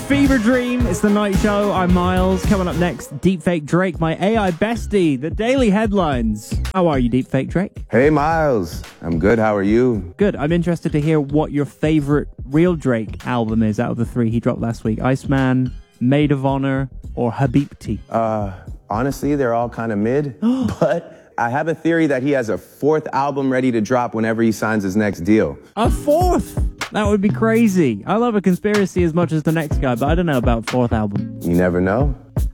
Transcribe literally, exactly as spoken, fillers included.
Fever Dream. It's the night show. I'm Miles. Coming up next, Deepfake Drake, my A I bestie, the daily headlines. How are you, Deepfake Drake? Hey, Miles. I'm good. How are you? Good. I'm interested to hear what your favorite real Drake album is out of the three he dropped last week. Iceman, Maid of Honor, or Habibti? Uh, honestly, they're all kind of mid, but I have a theory that he has a fourth album ready to drop whenever he signs his next deal. A fourth? That would be crazy. I love a conspiracy as much as the next guy, but I don't know about fourth album. You never know.